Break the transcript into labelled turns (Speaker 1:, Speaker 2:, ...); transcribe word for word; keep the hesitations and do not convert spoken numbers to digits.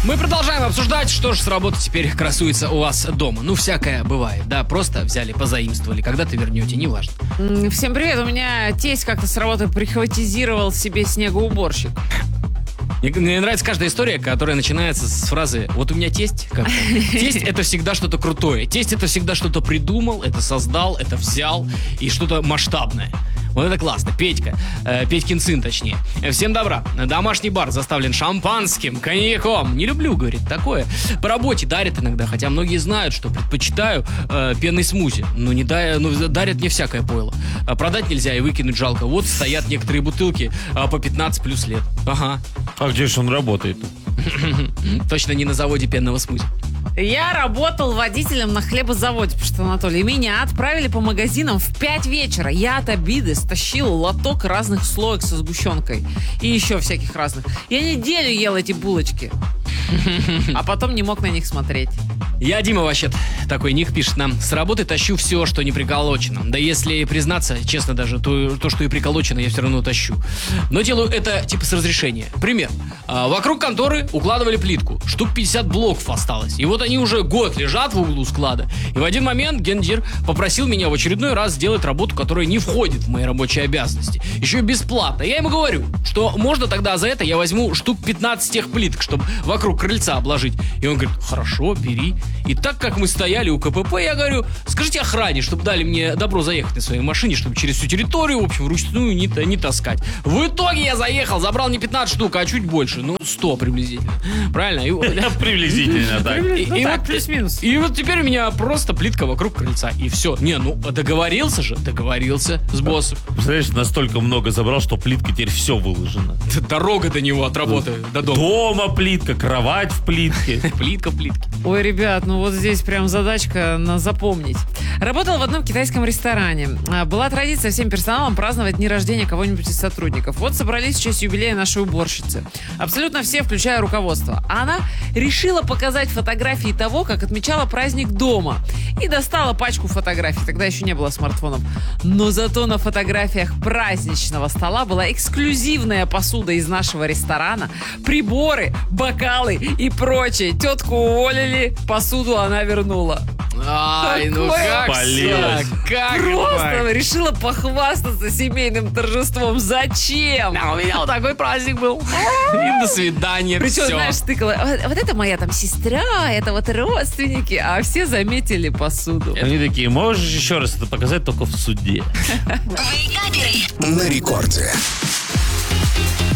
Speaker 1: Мы продолжаем обсуждать, что же с работы теперь красуется у вас дома. Ну, всякое бывает, да, просто взяли, позаимствовали. Когда-то вернете, неважно.
Speaker 2: Всем привет, у меня тесть как-то с работы прихватизировал себе снегоуборщик.
Speaker 1: Мне, мне нравится каждая история, которая начинается с фразы «Вот у меня тесть». Как? Тесть — это всегда что-то крутое. Тесть — это всегда что-то придумал, это создал, это взял и что-то масштабное. Вот это классно. Петька, э, Петькин сын, точнее. Всем добра. Домашний бар заставлен шампанским, коньяком. Не люблю, говорит, такое. По работе дарят иногда, хотя многие знают, что предпочитаю э, пенный смузи. Но не да, ну, дарят не всякое пойло. А продать нельзя и выкинуть жалко. Вот стоят некоторые бутылки а, по пятнадцать плюс лет. Ага.
Speaker 3: А где же он работает?
Speaker 1: Точно не на заводе пенного смузи.
Speaker 2: Я работал водителем на хлебозаводе, потому что, Анатолий, меня отправили по магазинам в пять вечера. Я от обиды стащил лоток разных слоек со сгущенкой. И еще всяких разных. Я неделю ел эти булочки. А потом не мог на них смотреть.
Speaker 1: Я Дима вообще такой ник пишет нам. С работы тащу все, что не приколочено. Да если признаться, честно даже, то, то что и приколочено, я все равно тащу. Но делаю это типа с разрешения. Пример. А, вокруг конторы укладывали плитку. Штук пятьдесят блоков осталось. И вот они уже год лежат в углу склада. И в один момент гендир попросил меня в очередной раз сделать работу, которая не входит в мои рабочие обязанности. Еще и бесплатно. Я ему говорю, что можно тогда за это я возьму штук пятнадцать тех плиток, чтобы вокруг крыльца обложить. И он говорит, хорошо, бери. И так как мы стояли у ка пэ пэ, я говорю, скажите охране, чтобы дали мне добро заехать на своей машине, чтобы через всю территорию, в общем, вручную не, не таскать. В итоге я заехал, забрал не пятнадцать штук, а чуть больше. Ну, сто приблизительно. Правильно?
Speaker 3: Приблизительно, так.
Speaker 2: Ну так, плюс-минус.
Speaker 1: И вот теперь у меня просто плитка вокруг крыльца. И все. Не, ну, договорился же, договорился с боссом.
Speaker 3: Представляешь, настолько много забрал, что плитка теперь все выложена.
Speaker 1: Дорога до него от работы до дома.
Speaker 3: Дома плитка, кровать в плитке.
Speaker 1: Плитка в плитке.
Speaker 2: Ой, ребят, ну вот здесь прям задачка на запомнить. Работала в одном китайском ресторане. Была традиция всем персоналом праздновать день рождения кого-нибудь из сотрудников. Вот собрались в честь юбилея нашей уборщицы. Абсолютно все, включая руководство. А она решила показать фотографии того, как отмечала праздник дома. И достала пачку фотографий. Тогда еще не было смартфонов. Но зато на фотографиях праздничного стола была эксклюзивная посуда из нашего ресторана, приборы, бокалы и прочее. Тетку уволили, посуду она вернула.
Speaker 1: Ай, ну как
Speaker 3: Спалилась.
Speaker 1: Как
Speaker 2: Просто
Speaker 1: так?
Speaker 2: решила похвастаться семейным торжеством. Зачем?
Speaker 1: Да, у меня вот такой праздник был. И до свидания.
Speaker 2: Причем,
Speaker 1: Все.
Speaker 2: знаешь, тыкала, вот, вот это моя там сестра, это вот родственники, а все заметили посуду.
Speaker 3: Они такие, можешь еще раз это показать только в суде.
Speaker 4: На рекорде.